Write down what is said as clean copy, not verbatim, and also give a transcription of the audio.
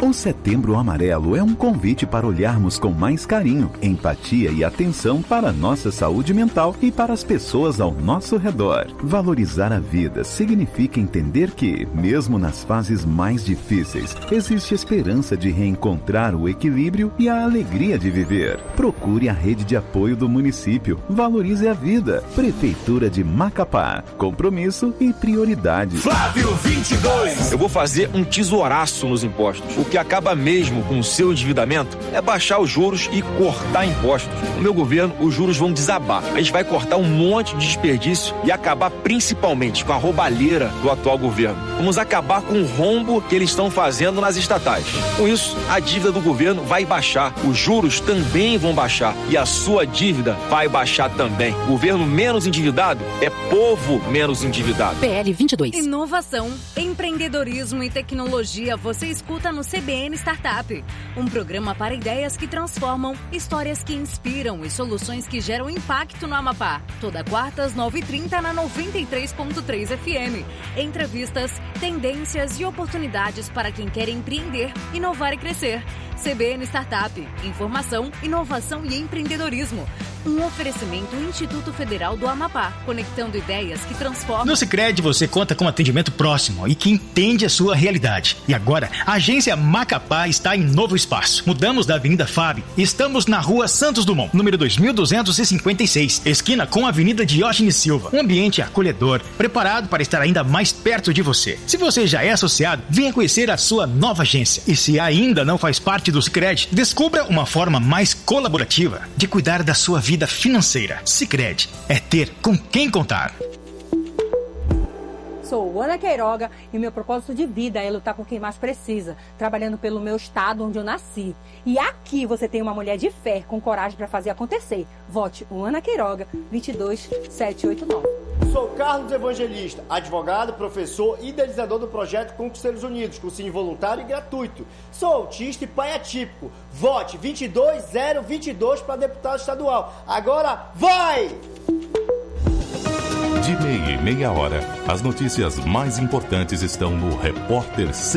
O Setembro Amarelo é um convite para olharmos com mais carinho, empatia e atenção para a nossa saúde mental e para as pessoas ao nosso redor. Valorizar a vida significa entender que, mesmo nas fases mais difíceis, existe esperança de reencontrar o equilíbrio e a alegria de viver. Procure a rede de apoio do município. Valorize a vida. Prefeitura de Macapá. Compromisso e prioridade. Flávio 22. Eu vou fazer um tesouraço nos impostos. O que acaba mesmo com o seu endividamento é baixar os juros e cortar impostos. No meu governo, os juros vão desabar. A gente vai cortar um monte de desperdício e acabar principalmente com a roubalheira do atual governo. Vamos acabar com o rombo que eles estão fazendo nas estatais. Com isso, a dívida do governo vai baixar. Os juros também vão baixar. E a sua dívida vai baixar também. Governo menos endividado é povo menos endividado. PL 22. Inovação, empreendedorismo e tecnologia você escuta no CBN Startup. Um programa para ideias que transformam, histórias que inspiram e soluções que geram impacto no Amapá. Toda quarta às 9h30 na 93.3 FM. Entrevistas, tendências e oportunidades para quem quer empreender, inovar e crescer. CBN Startup. Informação, inovação e empreendedorismo. Um oferecimento Instituto Federal do Amapá, conectando ideias que transformam. No Sicredi você conta com atendimento próximo e que entende a sua realidade. E agora, a agência Macapá está em novo espaço. Mudamos da Avenida FAB e estamos na Rua Santos Dumont, número 2256, esquina com a Avenida Diógenes Silva. Um ambiente acolhedor, preparado para estar ainda mais perto de você. Se você já é associado, venha conhecer a sua nova agência. E se ainda não faz parte do Sicredi, descubra uma forma mais colaborativa de cuidar da sua vida financeira. Sicredi é ter com quem contar. Sou Ana Queiroga e meu propósito de vida é lutar por quem mais precisa, trabalhando pelo meu estado onde eu nasci. E aqui você tem uma mulher de fé com coragem para fazer acontecer. Vote o Ana Queiroga 22789. Sou Carlos Evangelista, advogado, professor e idealizador do projeto Conquisteiros Unidos, cursinho voluntário e gratuito. Sou autista e pai atípico. Vote 22022 para deputado estadual. Agora vai! De meia e meia hora, as notícias mais importantes estão no Repórter